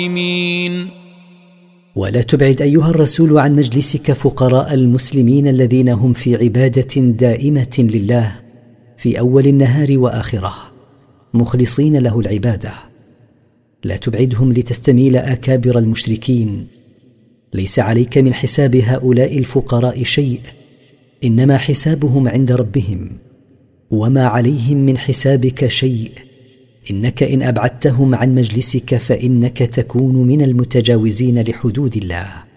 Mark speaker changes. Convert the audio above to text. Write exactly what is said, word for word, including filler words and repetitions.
Speaker 1: ولا تبعد أيها الرسول عن مجلسك فقراء المسلمين الذين هم في عبادة دائمة لله في أول النهار وآخره مخلصين له العبادة. لا تبعدهم لتستميل أكابر المشركين. ليس عليك من حساب هؤلاء الفقراء شيء، إنما حسابهم عند ربهم، وما عليهم من حسابك شيء، إنك إن أبعدتهم عن مجلسك فإنك تكون من المتجاوزين لحدود الله.